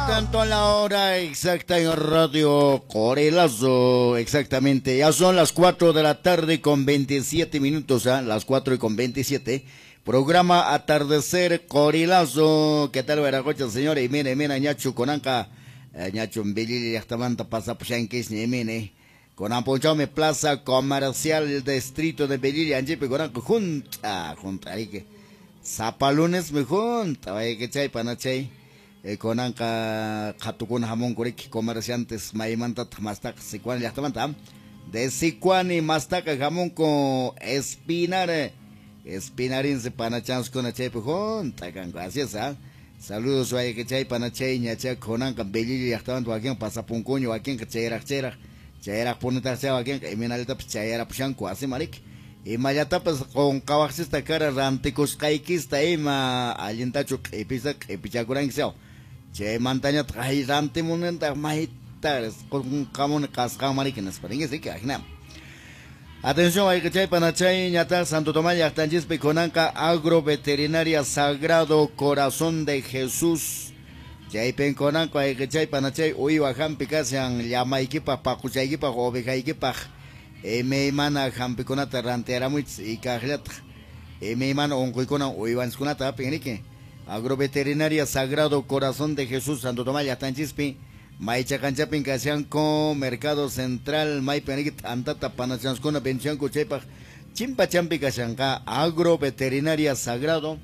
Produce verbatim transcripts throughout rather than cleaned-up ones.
Tanto la hora exacta en Radio Corelazo, exactamente. Ya son las cuatro de la tarde con veintisiete minutos, ¿eh? Las cuatro y con veintisiete. Programa Atardecer Corelazo. ¿Qué tal, Veracocha, señores? Y mire, mire, ñacho conanca, ñacho en Belili, hasta manta pasa pues en que es ni mene. Con Ampochame Plaza Comercial del Distrito de Belili, Anjepe, conanca, junta, junta, ahí que. Zapalones me junta, vaya que chay, panachay. Eh, conanca katukun jamón corek comerciantes maimanta mastaka sikuan ya tamanta de sikuan y mastaka jamón con espinar espinarin se panachans con achay pujón tacan gracias ah saludos vaya que chay panachay ñacha conanca belili ya tamanta aquí pasa puncoño aquí que chayra chayra chayra poneta se aquí en minaleta chayra pushanco hace marik y mayata pues con cabaxista cara ranticos kaikista y ma alientacho episa epichacuran seo che montaña trairante monenta mahitar con camon casca mariquenas para que que ajna atención hay que chay panachay ñata Santo Tomás Yachtanchis Piconanca Agroveterinaria Sagrado Corazón de Jesús chay penconanca hay que chay panachay uy bajan picasian llama equipa pa cuchay equipa oveja equipa e me mana jampicona terrantera muy y cajlet e me mano on cuicona uy vanskunata penique Agroveterinaria Sagrado Corazón de Jesús Santo Tomás Yachtanchispi Maicha Canchapin Casianco Mercado Central Maipenigit Antata Panachanskona Benchanco Chepa Chimpa Champi Casianca Agroveterinaria Sagrado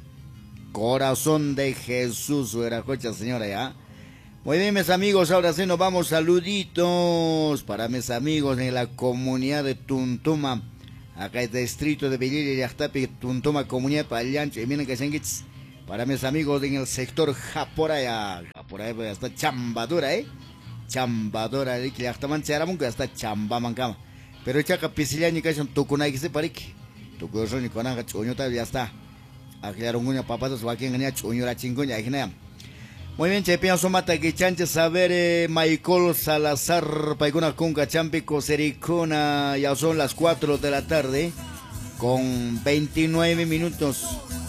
Corazón de Jesús Veracocha, señora, ya. Muy bien, mis amigos, ahora sí nos vamos. Saluditos para mis amigos en la comunidad de Tuntuma, acá el distrito de Belili Yachtapi, Tuntuma, comunidad Pallancho, y miren que se para mis amigos en el sector Japoraya, Japoraya hasta Chambadura, eh, Chambadura, que ya está mancharamun que hasta Chambamancama, pero chaca pisiliani que son tucunay que se parique, tucuyosoni con anga chuño ya está, aclararon uña papatos va quien ganía chuño la chingoña, ajena. Muy bien, chepian somata que chanche saber eh, Michael Salazar, paiguna kunga champico sericona, ya son las cuatro de la tarde con veintinueve minutos.